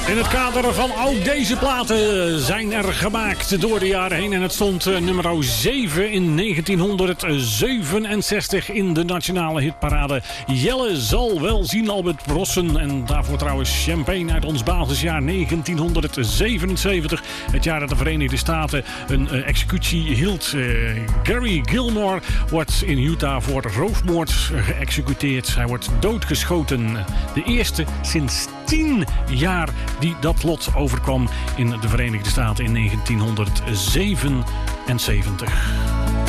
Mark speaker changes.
Speaker 1: In het kader van ook deze platen zijn er gemaakt door de jaren heen. En het stond nummer 7 in 1967 in de nationale hitparade. Jelle zal wel zien, Albert Rossen. En daarvoor trouwens Champagne uit ons basisjaar 1977. Het jaar dat de Verenigde Staten een executie hield. Gary Gilmore wordt in Utah voor roofmoord geëxecuteerd. Hij wordt doodgeschoten. De eerste sinds 10 jaar die dat lot overkwam in de Verenigde Staten in 1977.